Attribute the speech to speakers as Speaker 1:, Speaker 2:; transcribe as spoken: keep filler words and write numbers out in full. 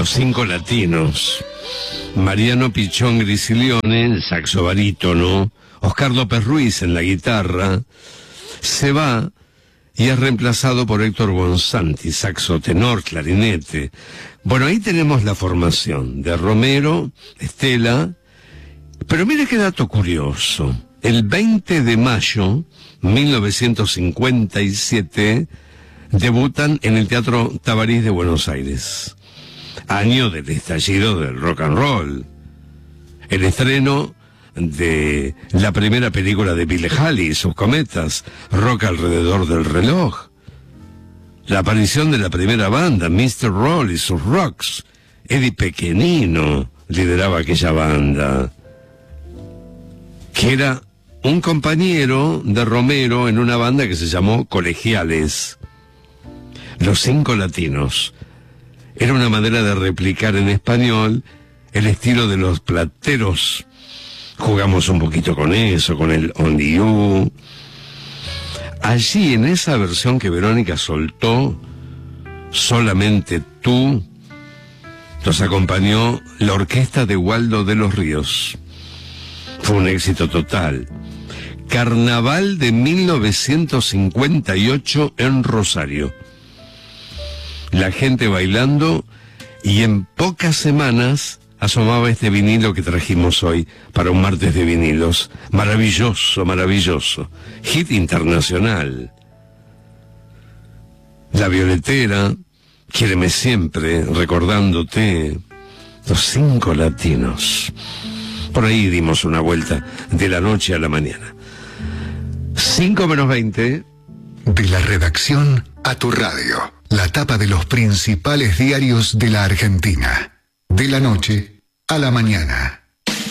Speaker 1: Los Cinco Latinos. Mariano Pichón Grisilione, el saxo barítono, Oscar López Ruiz en la guitarra, se va y es reemplazado por Héctor Bonsanti, saxo tenor, clarinete. Bueno, ahí tenemos la formación de Romero, Estela, pero mire qué dato curioso. El veinte de mayo de mil novecientos cincuenta y siete debutan en el Teatro Tabarís de Buenos Aires, año del estallido del rock and roll, el estreno de la primera película de Bill Haley y sus cometas, Rock alrededor del reloj, la aparición de la primera banda, mister Roll y sus Rocks. Eddie Pequenino lideraba aquella banda, que era un compañero de Romero en una banda que se llamó Colegiales. Los Cinco Latinos era una manera de replicar en español el estilo de los Plateros. Jugamos un poquito con eso, con el Only You. Allí, en esa versión que Verónica soltó, Solamente Tú, nos acompañó la orquesta de Waldo de los Ríos. Fue un éxito total. Carnaval de mil novecientos cincuenta y ocho en Rosario. La gente bailando, y en pocas semanas asomaba este vinilo que trajimos hoy para un martes de vinilos. Maravilloso, maravilloso. Hit internacional. La Violetera, Quiéreme Siempre, Recordándote. Los Cinco Latinos. Por ahí dimos una vuelta de la noche a la mañana. Cinco menos veinte.
Speaker 2: De la redacción a tu radio. La tapa de los principales diarios de la Argentina. De la noche a la mañana.